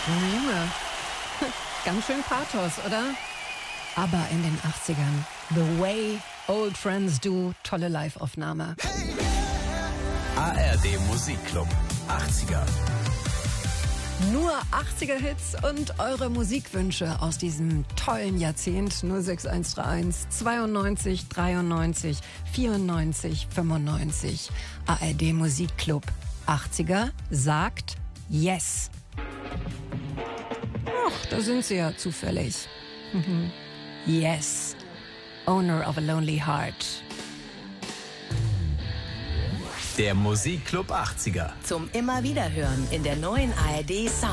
Junge, Junge. Ganz schön Pathos, oder? Aber in den 80ern. The Way Old Friends Do. Tolle Live-Aufnahme. ARD Musikclub 80er. Nur 80er-Hits und eure Musikwünsche aus diesem tollen Jahrzehnt. 06131 92 93 94 95. ARD Musikclub 80er sagt Yes. Ach, da sind sie ja zufällig. Yes. Owner of a Lonely Heart. Der Musikclub 80er. Zum immer wieder hören in der neuen ARD Sound